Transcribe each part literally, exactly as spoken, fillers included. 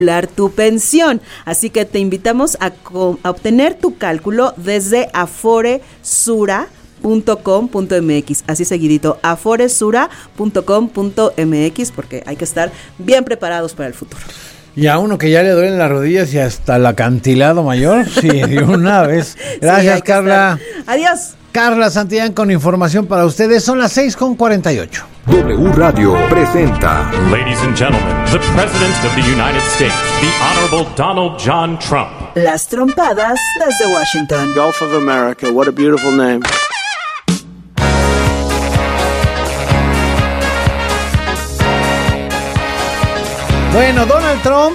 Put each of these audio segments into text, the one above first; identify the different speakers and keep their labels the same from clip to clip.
Speaker 1: tu pensión. Así que te invitamos a, co- a obtener tu cálculo desde aforesura punto com punto m x, así seguidito, aforesura punto com punto m x, porque hay que estar bien preparados para el futuro.
Speaker 2: Y a uno que ya le duelen las rodillas y hasta el acantilado mayor, sí, de una vez. Gracias, sí, Carla.
Speaker 1: Estar. Adiós.
Speaker 2: Carla Santillán con información para ustedes. Son las seis con cuarenta y ocho.
Speaker 3: W Radio presenta.
Speaker 4: Ladies and gentlemen, the President of the United States, the Honorable Donald John Trump.
Speaker 1: Las trompadas desde Washington.
Speaker 5: Gulf of America, what a beautiful name.
Speaker 2: Bueno, Donald Trump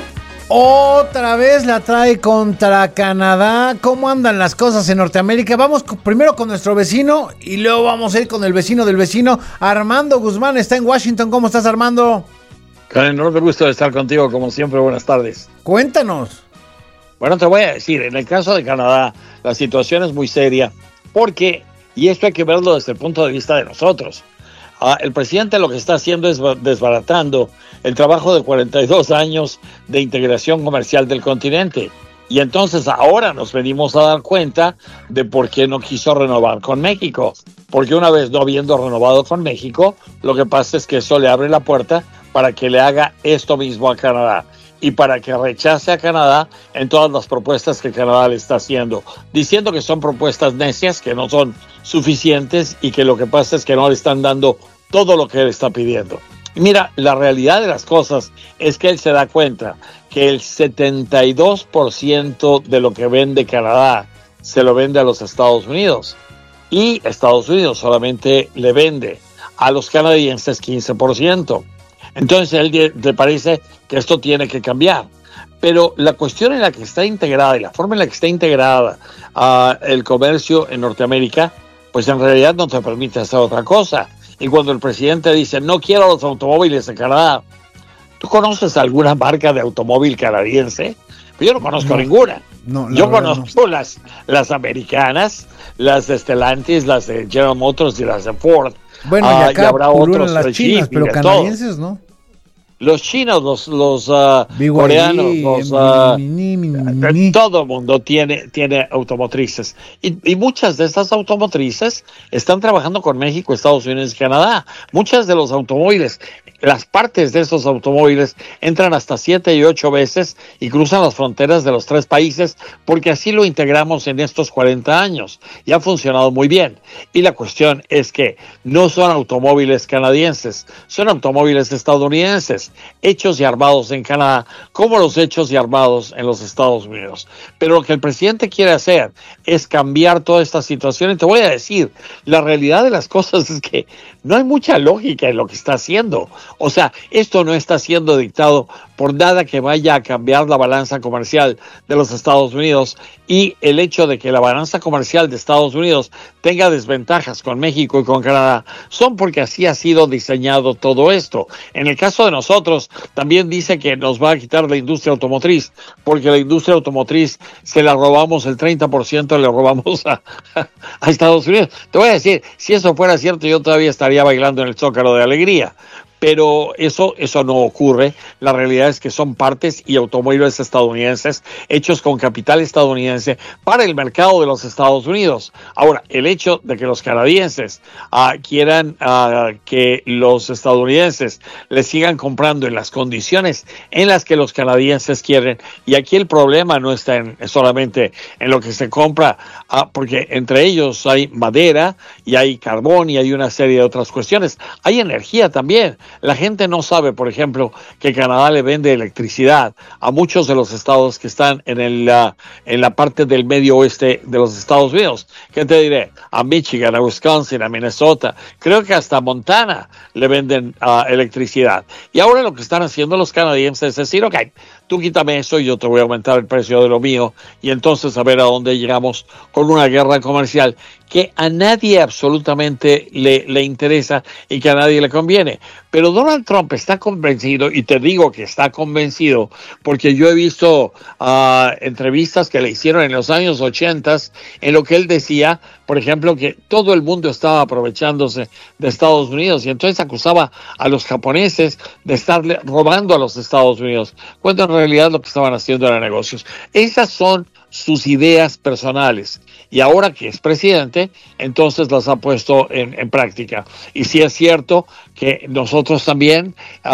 Speaker 2: otra vez la trae contra Canadá. ¿Cómo andan las cosas en Norteamérica? Vamos co- primero con nuestro vecino y luego vamos a ir con el vecino del vecino. Armando Guzmán está en Washington. ¿Cómo estás, Armando?
Speaker 6: Con enorme gusto de estar contigo, como siempre. Buenas tardes.
Speaker 2: Cuéntanos.
Speaker 6: Bueno, te voy a decir, en el caso de Canadá, la situación es muy seria porque, y esto hay que verlo desde el punto de vista de nosotros, Uh, el presidente lo que está haciendo es desbaratando el trabajo de cuarenta y dos años de integración comercial del continente. Y entonces ahora nos venimos a dar cuenta de por qué no quiso renovar con México. Porque una vez no habiendo renovado con México, lo que pasa es que eso le abre la puerta para que le haga esto mismo a Canadá. Y para que rechace a Canadá en todas las propuestas que Canadá le está haciendo, diciendo que son propuestas necias, que no son suficientes y que lo que pasa es que no le están dando todo lo que él está pidiendo. Y mira, la realidad de las cosas es que él se da cuenta que el setenta y dos por ciento de lo que vende Canadá se lo vende a los Estados Unidos. Y Estados Unidos solamente le vende a los canadienses quince por ciento. Entonces a él le parece que esto tiene que cambiar. Pero la cuestión en la que está integrada y la forma en la que está integrada uh, el comercio en Norteamérica, pues en realidad no te permite hacer otra cosa. Y cuando el presidente dice, no quiero los automóviles de Canadá, ¿tú conoces alguna marca de automóvil canadiense? Yo no conozco no, ninguna. No, Yo conozco no. las, las americanas, las de Stellantis, las de General Motors y las de Ford.
Speaker 2: Bueno, y acá uh, y habrá otros las chinas, pero canadienses, ¿no?
Speaker 6: Los chinos, los, los uh, coreanos, los, uh, mi, mi, mi, mi. todo el mundo tiene, tiene automotrices. Y, y muchas de estas automotrices están trabajando con México, Estados Unidos y Canadá. Muchas de los automóviles, las partes de esos automóviles entran hasta siete y ocho veces y cruzan las fronteras de los tres países porque así lo integramos en estos cuarenta años. Y ha funcionado muy bien. Y la cuestión es que no son automóviles canadienses, son automóviles estadounidenses, hechos y armados en Canadá, como los hechos y armados en los Estados Unidos. Pero lo que el presidente quiere hacer es cambiar toda esta situación. Y te voy a decir, la realidad de las cosas es que no hay mucha lógica en lo que está haciendo. O sea, esto no está siendo dictado por nada que vaya a cambiar la balanza comercial de los Estados Unidos, y el hecho de que la balanza comercial de Estados Unidos tenga desventajas con México y con Canadá son porque así ha sido diseñado todo esto. En el caso de nosotros, también dice que nos va a quitar la industria automotriz, porque la industria automotriz se la robamos, el treinta por ciento le robamos a, a Estados Unidos. Te voy a decir, si eso fuera cierto, yo todavía estaría bailando en el Zócalo de alegría. Pero eso, eso no ocurre. La realidad es que son partes y automóviles estadounidenses hechos con capital estadounidense para el mercado de los Estados Unidos. Ahora, el hecho de que los canadienses uh, quieran uh, que los estadounidenses les sigan comprando en las condiciones en las que los canadienses quieren, y aquí el problema no está en, solamente en lo que se compra, uh, porque entre ellos hay madera y hay carbón y hay una serie de otras cuestiones. Hay energía también. La gente no sabe, por ejemplo, que Canadá le vende electricidad a muchos de los estados que están en, el, uh, en la parte del medio oeste de los Estados Unidos. ¿Qué te diré? A Michigan, a Wisconsin, a Minnesota, creo que hasta Montana le venden uh, electricidad. Y ahora lo que están haciendo los canadienses es decir, ok, tú quítame eso y yo te voy a aumentar el precio de lo mío, y entonces a ver a dónde llegamos con una guerra comercial que a nadie absolutamente le, le interesa y que a nadie le conviene. Pero Donald Trump está convencido, y te digo que está convencido porque yo he visto uh, entrevistas que le hicieron en los años ochenta en lo que él decía, por ejemplo, que todo el mundo estaba aprovechándose de Estados Unidos, y entonces acusaba a los japoneses de estarle robando a los Estados Unidos, cuando en realidad lo que estaban haciendo eran negocios. Esas son sus ideas personales. Y ahora que es presidente, entonces las ha puesto en, en práctica. Y sí es cierto que nosotros también,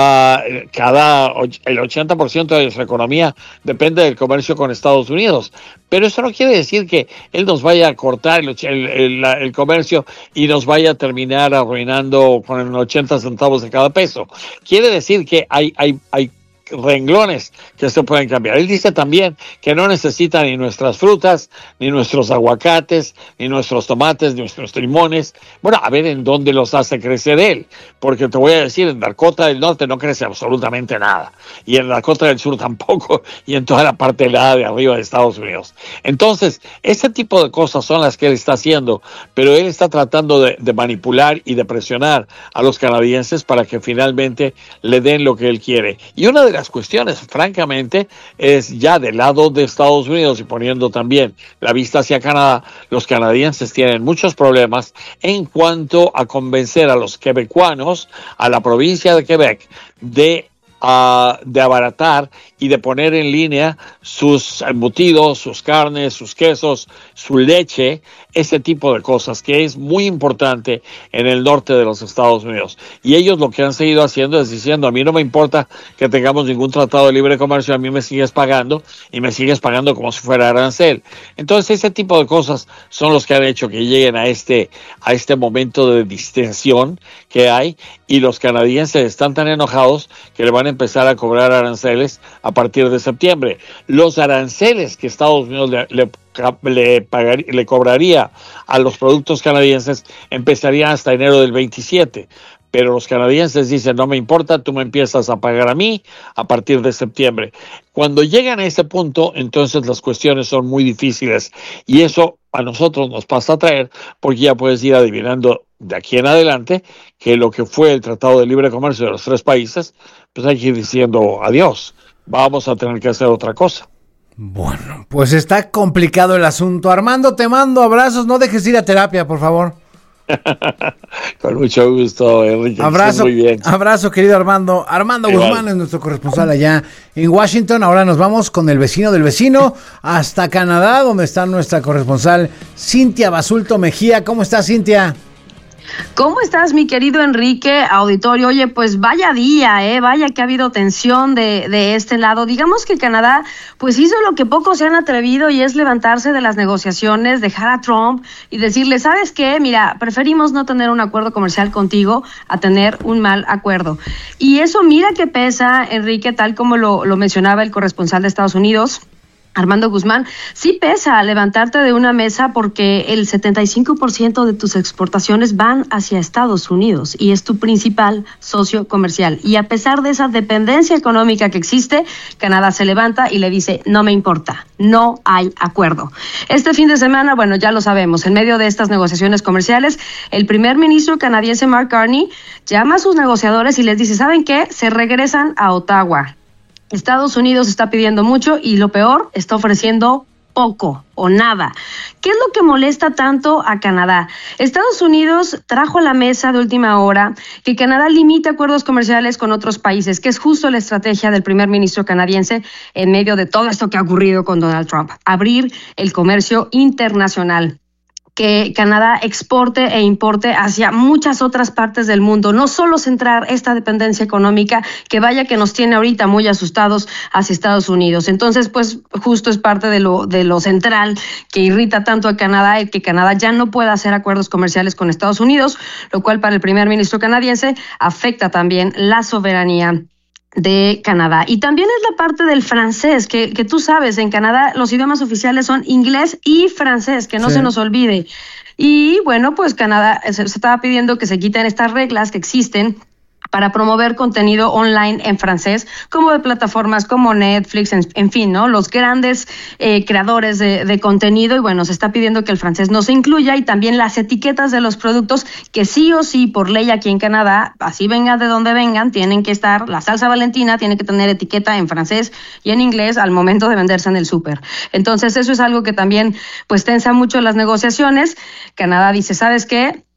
Speaker 6: uh, cada el ochenta por ciento de nuestra economía depende del comercio con Estados Unidos. Pero eso no quiere decir que él nos vaya a cortar el, el, el, el comercio y nos vaya a terminar arruinando con ochenta centavos de cada peso. Quiere decir que hay, hay, hay renglones que se pueden cambiar. Él dice también que no necesita ni nuestras frutas, ni nuestros aguacates, ni nuestros tomates, ni nuestros limones. Bueno, a ver en dónde los hace crecer él, porque te voy a decir, en Dakota del Norte no crece absolutamente nada, y en Dakota del Sur tampoco, y en toda la parte helada de arriba de Estados Unidos. Entonces, ese tipo de cosas son las que él está haciendo, pero él está tratando de, de manipular y de presionar a los canadienses para que finalmente le den lo que él quiere. Y una de las cuestiones, francamente, es ya del lado de Estados Unidos y poniendo también la vista hacia Canadá, los canadienses tienen muchos problemas en cuanto a convencer a los quebecuanos, a la provincia de Quebec, de Uh, de abaratar y de poner en línea sus embutidos, sus carnes, sus quesos, su leche, ese tipo de cosas que es muy importante en el norte de los Estados Unidos. Y ellos lo que han seguido haciendo es diciendo, a mí no me importa que tengamos ningún tratado de libre comercio, a mí me sigues pagando y me sigues pagando como si fuera arancel. Entonces ese tipo de cosas son los que han hecho que lleguen a este, a este momento de distensión que hay, y los canadienses están tan enojados que le van a empezar a cobrar aranceles a partir de septiembre. Los aranceles que Estados Unidos le, le, le, pagaría, le cobraría a los productos canadienses empezarían hasta enero del veintisiete. Pero los canadienses dicen, no me importa, tú me empiezas a pagar a mí a partir de septiembre. Cuando llegan a ese punto, entonces las cuestiones son muy difíciles. Y eso a nosotros nos pasa a traer, porque ya puedes ir adivinando de aquí en adelante que lo que fue el Tratado de Libre Comercio de los tres países, pues hay que ir diciendo adiós. Vamos a tener que hacer otra cosa.
Speaker 2: Bueno, pues está complicado el asunto. Armando, te mando abrazos. No dejes ir a terapia, por favor.
Speaker 6: Con mucho gusto, Enrique.
Speaker 2: Abrazo,
Speaker 6: muy bien.
Speaker 2: abrazo, querido Armando. Armando Igual. Guzmán es nuestro corresponsal allá en Washington. Ahora nos vamos con el vecino del vecino hasta Canadá, donde está nuestra corresponsal Cintia Basulto Mejía. ¿Cómo estás, Cintia?
Speaker 7: ¿Cómo estás, mi querido Enrique, auditorio? Oye, pues vaya día, ¿eh? Vaya que ha habido tensión de, de este lado. Digamos que Canadá, pues hizo lo que pocos se han atrevido, y es levantarse de las negociaciones, dejar a Trump y decirle, ¿sabes qué? Mira, preferimos no tener un acuerdo comercial contigo a tener un mal acuerdo. Y eso, mira que pesa, Enrique, tal como lo, lo mencionaba el corresponsal de Estados Unidos, Armando Guzmán, sí pesa levantarte de una mesa, porque el setenta y cinco por ciento de tus exportaciones van hacia Estados Unidos y es tu principal socio comercial. Y a pesar de esa dependencia económica que existe, Canadá se levanta y le dice, no me importa, no hay acuerdo. Este fin de semana, bueno, ya lo sabemos, en medio de estas negociaciones comerciales, el primer ministro canadiense Mark Carney llama a sus negociadores y les dice, ¿saben qué? Se regresan a Ottawa. Estados Unidos está pidiendo mucho y lo peor, está ofreciendo poco o nada. ¿Qué es lo que molesta tanto a Canadá? Estados Unidos trajo a la mesa de última hora que Canadá limite acuerdos comerciales con otros países, que es justo la estrategia del primer ministro canadiense en medio de todo esto que ha ocurrido con Donald Trump. Abrir el comercio internacional, que Canadá exporte e importe hacia muchas otras partes del mundo, no solo centrar esta dependencia económica que vaya que nos tiene ahorita muy asustados hacia Estados Unidos. Entonces, pues justo es parte de lo de lo central que irrita tanto a Canadá, y que Canadá ya no pueda hacer acuerdos comerciales con Estados Unidos, lo cual para el primer ministro canadiense afecta también la soberanía de Canadá. Y también es la parte del francés, que, que tú sabes, en Canadá los idiomas oficiales son inglés y francés, que no sí. se nos olvide. Y bueno, pues Canadá se, se estaba pidiendo que se quiten estas reglas que existen para promover contenido online en francés, como de plataformas como Netflix, en, en fin, ¿no? Los grandes eh, creadores de, de contenido, y bueno, se está pidiendo que el francés no se incluya, y también las etiquetas de los productos, que sí o sí, por ley aquí en Canadá, así vengan de donde vengan, tienen que estar, la salsa Valentina tiene que tener etiqueta en francés y en inglés al momento de venderse en el súper. Entonces, eso es algo que también, pues, tensa mucho las negociaciones. Canadá dice, ¿sabes qué?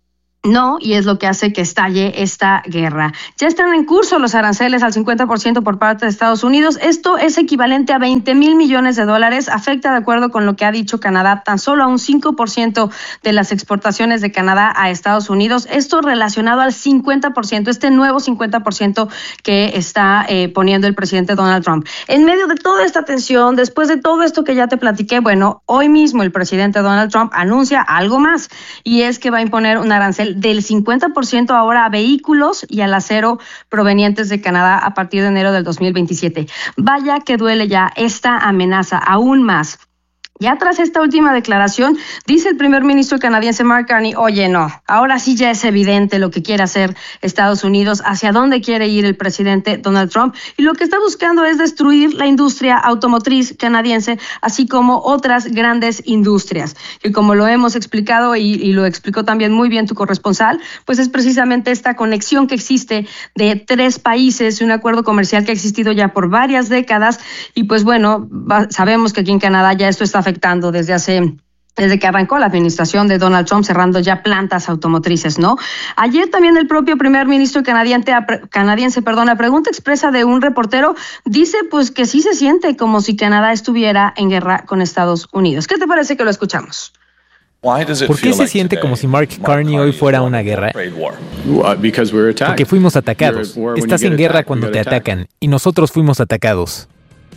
Speaker 7: no, y es lo que hace que estalle esta guerra. Ya están en curso los aranceles al cincuenta por ciento por parte de Estados Unidos. Esto es equivalente a veinte mil millones de dólares. Afecta, de acuerdo con lo que ha dicho Canadá, tan solo a un cinco por ciento de las exportaciones de Canadá a Estados Unidos. Esto relacionado al cincuenta por ciento, este nuevo cincuenta por ciento que está eh, poniendo el presidente Donald Trump. En medio de toda esta tensión, después de todo esto que ya te platiqué, bueno, hoy mismo el presidente Donald Trump anuncia algo más, y es que va a imponer un arancel del cincuenta por ciento ahora a vehículos y al acero provenientes de Canadá a partir de enero del dos mil veintisiete. Vaya que duele ya esta amenaza aún más. Ya tras esta última declaración, dice el primer ministro canadiense Mark Carney, oye, no, ahora sí ya es evidente lo que quiere hacer Estados Unidos, hacia dónde quiere ir el presidente Donald Trump, y lo que está buscando es destruir la industria automotriz canadiense, así como otras grandes industrias. Y como lo hemos explicado, y, y lo explicó también muy bien tu corresponsal, pues es precisamente esta conexión que existe de tres países, un acuerdo comercial que ha existido ya por varias décadas, y pues bueno, va, sabemos que aquí en Canadá ya esto está afectando desde hace desde que arrancó la administración de Donald Trump, cerrando ya plantas automotrices, ¿no? Ayer también el propio primer ministro canadiense, canadiense perdón, a pregunta expresa de un reportero, dice pues que sí se siente como si Canadá estuviera en guerra con Estados Unidos. ¿Qué te parece que lo escuchamos?
Speaker 8: ¿Por qué se siente como si Mark Carney hoy fuera una guerra? Porque fuimos atacados. Estás en guerra cuando te atacan, y nosotros fuimos atacados.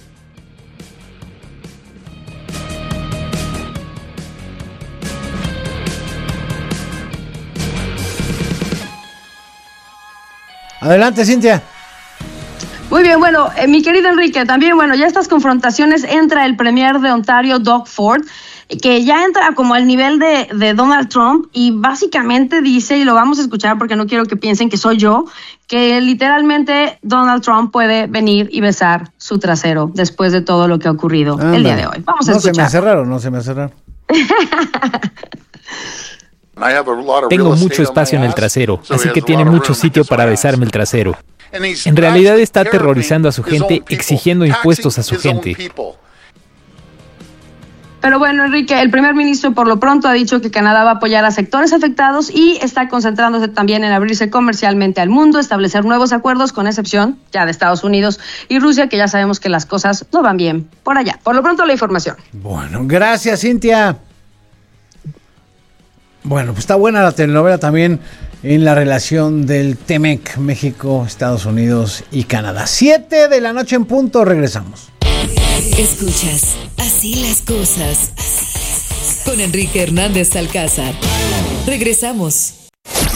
Speaker 2: Adelante, Cintia.
Speaker 7: Muy bien, bueno, eh, mi querido Enrique, también, bueno, ya estas confrontaciones entra el premier de Ontario, Doug Ford, que ya entra como al nivel de, de Donald Trump, y básicamente dice, y lo vamos a escuchar porque no quiero que piensen que soy yo, que literalmente Donald Trump puede venir y besar su trasero después de todo lo que ha ocurrido Anda. el día de hoy. Vamos a
Speaker 2: no
Speaker 7: escuchar.
Speaker 2: No se me hace raro, no se me hace raro.
Speaker 8: Tengo mucho espacio en el trasero, así que tiene mucho sitio para besarme el trasero. En realidad está aterrorizando a su gente, exigiendo impuestos a su gente.
Speaker 7: Pero bueno, Enrique, el primer ministro por lo pronto ha dicho que Canadá va a apoyar a sectores afectados y está concentrándose también en abrirse comercialmente al mundo, establecer nuevos acuerdos, con excepción ya de Estados Unidos y Rusia, que ya sabemos que las cosas no van bien por allá. Por lo pronto, la información.
Speaker 2: Bueno, gracias, Cintia. Bueno, pues está buena la telenovela también en la relación del T-MEC, México, Estados Unidos y Canadá. Siete de la noche en punto, regresamos.
Speaker 9: Escuchas Así las cosas con Enrique Hernández Alcázar. Regresamos.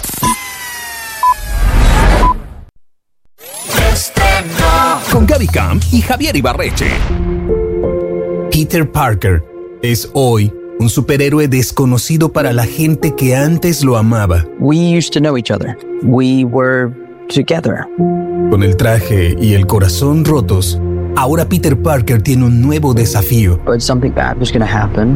Speaker 3: Con Gaby Camp y Javier Ibarreche.
Speaker 10: Peter Parker es hoy un superhéroe desconocido para la gente que antes lo amaba.
Speaker 11: We used to know each other. We were together.
Speaker 10: Con el traje y el corazón rotos, ahora Peter Parker tiene un nuevo desafío.
Speaker 11: But something bad was going to happen.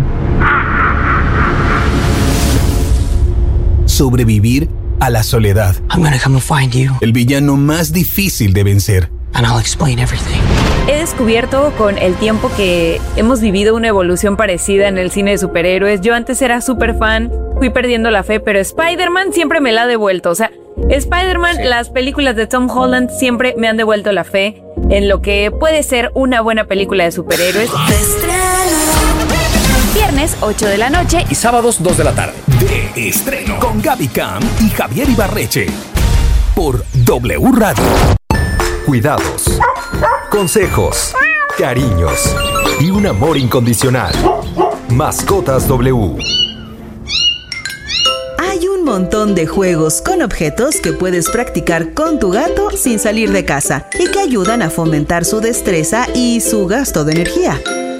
Speaker 10: Sobrevivir a la soledad.
Speaker 11: I'm going to come and find you.
Speaker 10: El villano más difícil de vencer.
Speaker 11: And I'll explain everything.
Speaker 12: He descubierto con el tiempo que hemos vivido una evolución parecida en el cine de superhéroes. Yo antes era súper fan, fui perdiendo la fe, pero Spider-Man siempre me la ha devuelto. O sea, Spider-Man, sí. Las películas de Tom Holland siempre me han devuelto la fe en lo que puede ser una buena película de superhéroes. Viernes, ocho de la noche.
Speaker 3: Y sábados, dos de la tarde. De estreno. Con Gaby Camp y Javier Ibarreche. Por W Radio. Cuidados, consejos, cariños y un amor incondicional. Mascotas W.
Speaker 1: Hay un montón de juegos con objetos que puedes practicar con tu gato sin salir de casa y que ayudan a fomentar su destreza y su gasto de energía.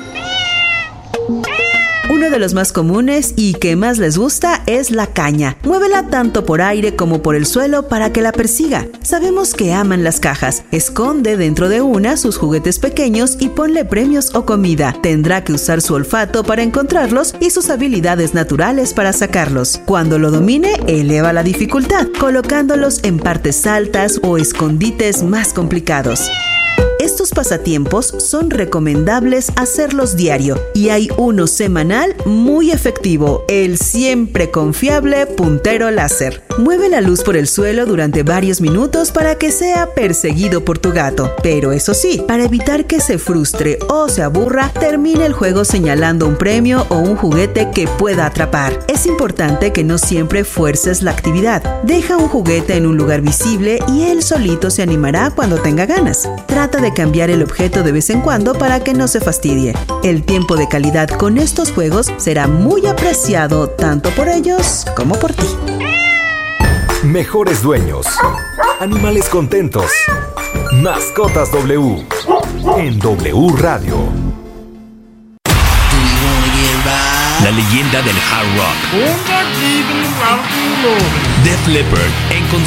Speaker 1: Uno de los más comunes y que más les gusta es la caña. Muévela tanto por aire como por el suelo para que la persiga. Sabemos que aman las cajas. Esconde dentro de una sus juguetes pequeños y ponle premios o comida. Tendrá que usar su olfato para encontrarlos y sus habilidades naturales para sacarlos. Cuando lo domine, eleva la dificultad, colocándolos en partes altas o escondites más complicados. Estos pasatiempos son recomendables hacerlos diario y hay uno semanal muy efectivo, el siempre confiable puntero láser. Mueve la luz por el suelo durante varios minutos para que sea perseguido por tu gato. Pero eso sí, para evitar que se frustre o se aburra, termina el juego señalando un premio o un juguete que pueda atrapar. Es importante que no siempre fuerces la actividad. Deja un juguete en un lugar visible y él solito se animará cuando tenga ganas. Trata de cambiar el objeto de vez en cuando para que no se fastidie. El tiempo de calidad con estos juegos será muy apreciado tanto por ellos como por ti.
Speaker 3: Mejores dueños, animales contentos, Mascotas W en W Radio.
Speaker 13: La leyenda del hard rock, Def Leppard en